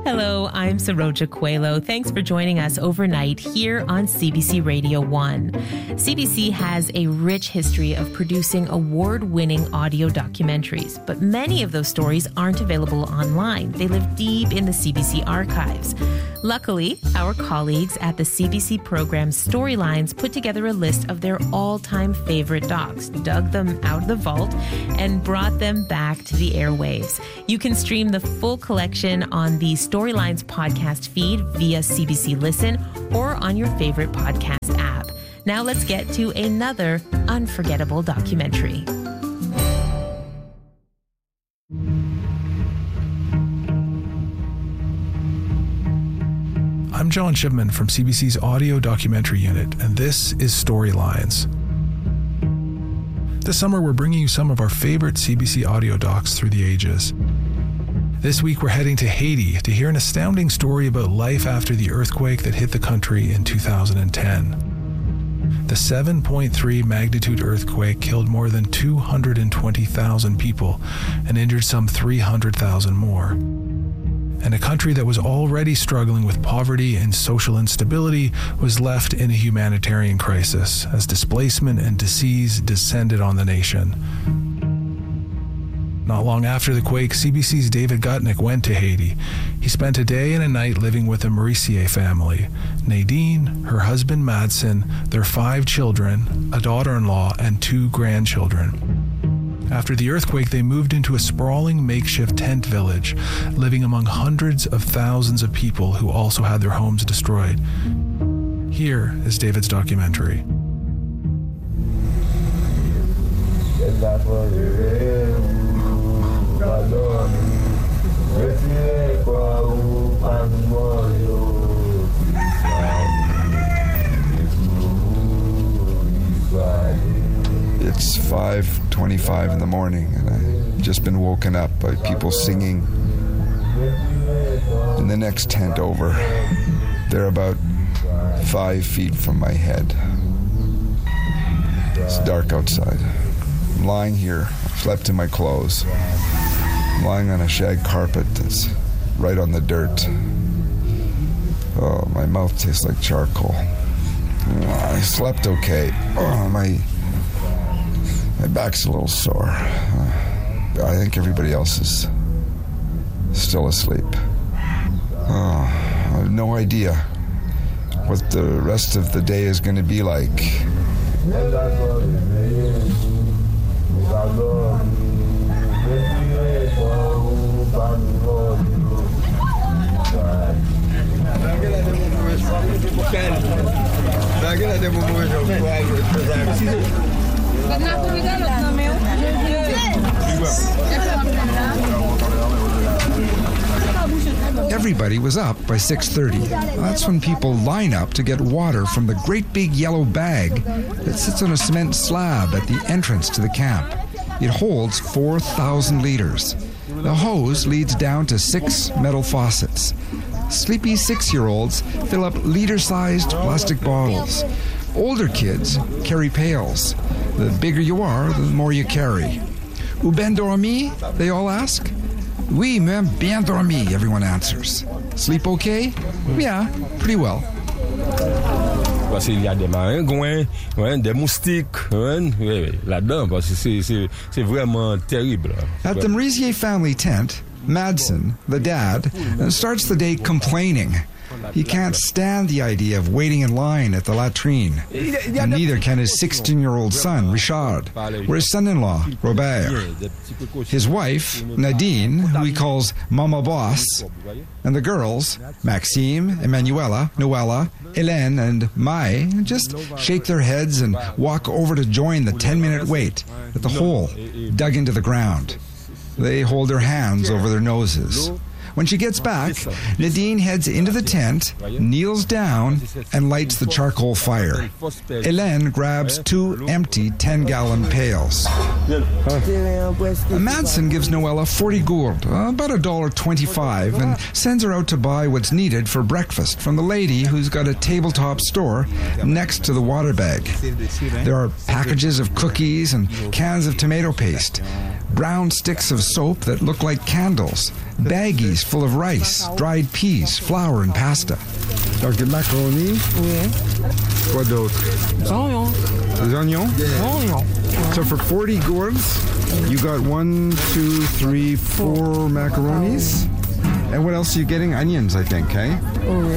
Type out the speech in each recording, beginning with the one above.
Hello, I'm Saroja Coelho. Thanks for joining us overnight here on CBC Radio 1. CBC has a rich history of producing award-winning audio documentaries, but many of those stories aren't available online. They live deep in the CBC archives. Luckily, our colleagues at the CBC program Storylines put together a list of their all-time favorite docs, dug them out of the vault, and brought them back to the airwaves. You can stream the full collection on the Storylines podcast feed via CBC Listen or on your favorite podcast app. Now let's get to another unforgettable documentary. I'm John Shipman from CBC's Audio Documentary Unit, and this is Storylines. This summer, we're bringing you some of our favorite CBC audio docs through the ages. This week, we're heading to Haiti to hear an astounding story about life after the earthquake that hit the country in 2010. The 7.3 magnitude earthquake killed more than 220,000 people and injured some 300,000 more. And a country that was already struggling with poverty and social instability was left in a humanitarian crisis as displacement and disease descended on the nation. Not long after the quake, CBC's David Gutnick went to Haiti. He spent a day and a night living with the Mercier family. Nadine, her husband Madsen, their 5 children, a daughter-in-law, and 2 grandchildren. After the earthquake, they moved into a sprawling makeshift tent village, living among hundreds of thousands of people who also had their homes destroyed. Here is David's documentary. It's 5:25 in the morning, and I've just been woken up by people singing in the next tent over. They're about 5 feet from my head. It's dark outside. I'm lying here, I've slept in my clothes. I'm lying on a shag carpet that's right on the dirt. Oh, my mouth tastes like charcoal. I slept okay. Oh, my back's a little sore. I think everybody else is still asleep. Oh, I have no idea what the rest of the day is going to be like. Everybody was up by 6:30. That's when people line up to get water from the great big yellow bag that sits on a cement slab at the entrance to the camp. It holds 4,000 liters. The hose leads down to 6 metal faucets. Sleepy 6-year-olds fill up liter-sized plastic bottles. Older kids carry pails. The bigger you are, the more you carry. Ou bien dormi? They all ask. Oui, même bien dormi, everyone answers. Sleep okay? Yeah, pretty well. Parce qu'il y a des maringouins, des moustiques là-dedans, parce que c'est vraiment terrible. At the Mercier family tent, Madsen, the dad, starts the day complaining. He can't stand the idea of waiting in line at the latrine. And neither can his 16-year-old son, Richard, or his son-in-law, Robert. His wife, Nadine, who he calls Mama Boss, and the girls, Maxime, Emanuela, Noella, Hélène, and Mai, just shake their heads and walk over to join the 10-minute wait at the hole dug into the ground. They hold their hands over their noses. When she gets back, Nadine heads into the tent, kneels down, and lights the charcoal fire. Hélène grabs 2 empty 10-gallon pails. Madsen gives Noella 40 gourd, about $1.25, and sends her out to buy what's needed for breakfast from the lady who's got a tabletop store next to the water bag. There are packages of cookies and cans of tomato paste. brown sticks of soap that look like candles, baggies full of rice, dried peas, flour, and pasta. Donc des macaronis. Oui. Quoi d'autre? Des oignons. Des oignons? Oignons. So for 40 gourds, you got 1, 2, 3, 4 macaronis. And what else are you getting? Onions, I think, eh? Oui.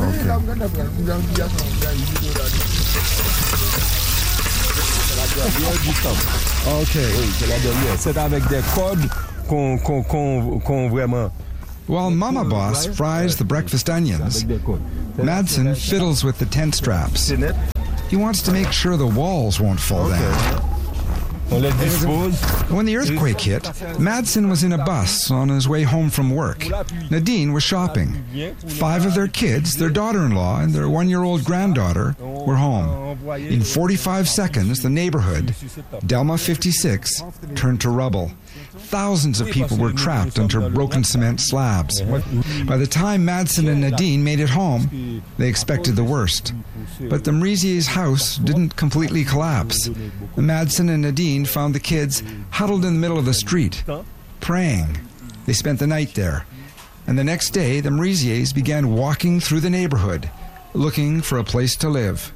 Okay. C'est avec des cordes qu'on vraiment. While Mama Boss fries the breakfast onions, Madsen fiddles with the tent straps. He wants to make sure the walls won't fall down. On les dispose. When the earthquake hit, Madsen was in a bus on his way home from work. Nadine was shopping. 5 of their kids, their daughter-in-law, and their 1-year-old granddaughter were home. In 45 seconds, the neighborhood, Delma 56, turned to rubble. Thousands of people were trapped under broken cement slabs. By the time Madsen and Nadine made it home, they expected the worst. But the Mrizie's house didn't completely collapse. Madsen and Nadine found the kids huddled in the middle of the street, praying. They spent the night there. And the next day, the Mriziers began walking through the neighborhood, looking for a place to live.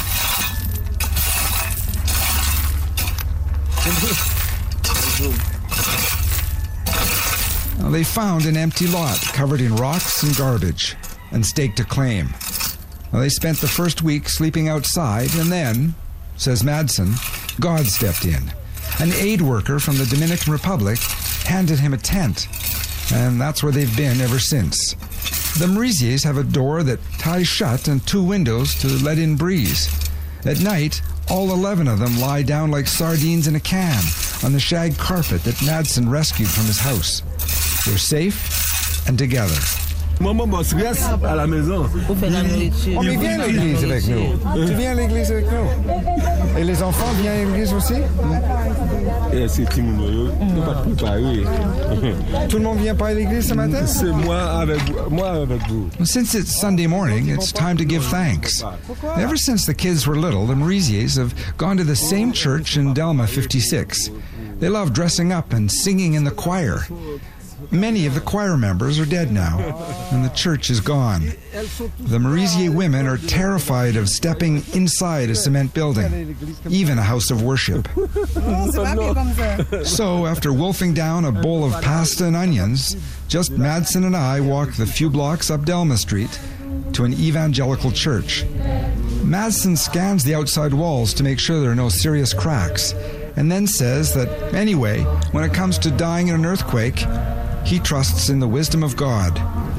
Now, they found an empty lot covered in rocks and garbage and staked a claim. Now, they spent the first week sleeping outside, and then, says Madsen, God stepped in. An aid worker from the Dominican Republic handed him a tent, and that's where they've been ever since. The Mriziers have a door that ties shut and 2 windows to let in breeze. At night, all 11 of them lie down like sardines in a can on the shag carpet that Madsen rescued from his house. They're safe and together. Maman bosse reste à la maison. Pour faire la nourriture. Oh, mais viens à l'église avec nous. Tu viens à l'église avec nous. Et les enfants viennent à l'église aussi? Et c'est Timoun, il n'est pas préparé. Tout le monde vient pas à l'église ce matin? C'est moi avec vous. Since it's Sunday morning, it's time to give thanks. Ever since the kids were little, the Mriziers have gone to the same church in Delma 56. They love dressing up and singing in the choir. Many of the choir members are dead now, and the church is gone. The Mrizier women are terrified of stepping inside a cement building, even a house of worship. So, after wolfing down a bowl of pasta and onions, just Madsen and I walk the few blocks up Delma Street to an evangelical church. Madsen scans the outside walls to make sure there are no serious cracks, and then says that, anyway, when it comes to dying in an earthquake, he trusts in the wisdom of God.